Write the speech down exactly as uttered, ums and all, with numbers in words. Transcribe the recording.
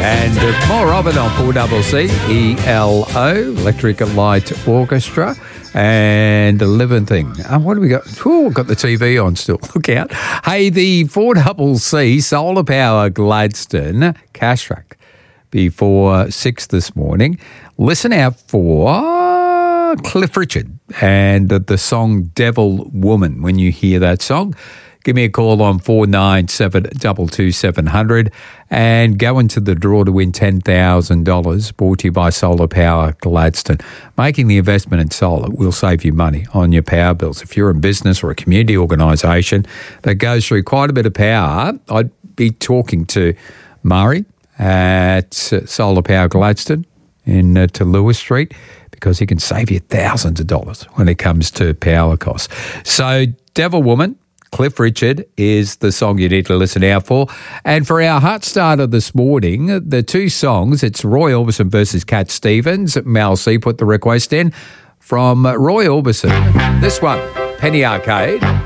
And uh, more of it on four C C E L O, Electric Light Orchestra. And the living thing. Uh, what do we got? Oh, we've got the T V on still. Look out. Hey, the four C C Solar Power Gladstone cash track before six this morning. Listen out for Cliff Richard and the song Devil Woman. When you hear that song, give me a call on four nine seven, two two seven zero zero and go into the draw to win ten thousand dollars, brought to you by Solar Power Gladstone. Making the investment in solar will save you money on your power bills. If you're in business or a community organisation that goes through quite a bit of power, I'd be talking to Murray at Solar Power Gladstone in uh, to Lewis Street, because he can save you thousands of dollars when it comes to power costs. So, Devil Woman, Cliff Richard is the song you need to listen out for. And for our hot starter this morning, the two songs, it's Roy Orbison versus Cat Stevens. Mel C put the request in from Roy Orbison. This one, Penny Arcade.